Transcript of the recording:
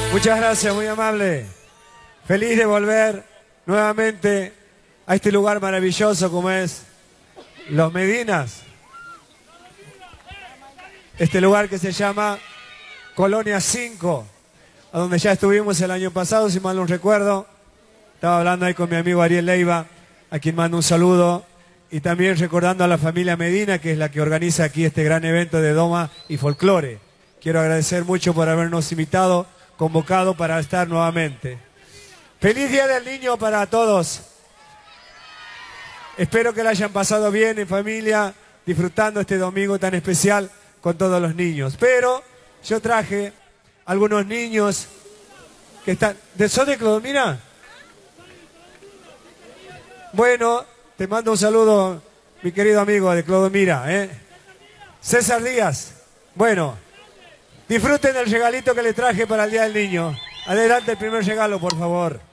Muchas gracias, muy amable. Feliz de volver nuevamente a este lugar maravilloso como es Los Medinas. Este lugar que se llama Colonia 5, a donde ya estuvimos el año pasado, si mal no recuerdo. Estaba hablando ahí con mi amigo Ariel Leiva, a quien mando un saludo. Y también recordando a la familia Medina, que es la que organiza aquí este gran evento de Doma y Folclore. Quiero agradecer mucho por habernos invitado, convocado para estar nuevamente. Feliz Día del Niño para todos. Espero que la hayan pasado bien en familia, disfrutando este domingo tan especial con todos los niños. Pero yo traje algunos niños que están... ¿Son de Clodomira? Bueno, te mando un saludo, mi querido amigo de Clodomira, César Díaz. Bueno, disfruten del regalito que le traje para el Día del Niño. Adelante el primer regalo, por favor.